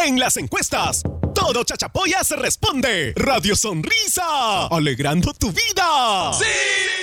En las encuestas, todo Chachapoyas responde. Radio Sonrisa, alegrando tu vida. ¡Sí!